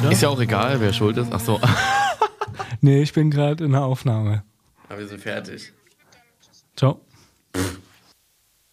wieder? Ist ja auch egal, wer schuld ist. Ach so. Nee, ich bin gerade in der Aufnahme. Aber wir sind fertig. Ciao.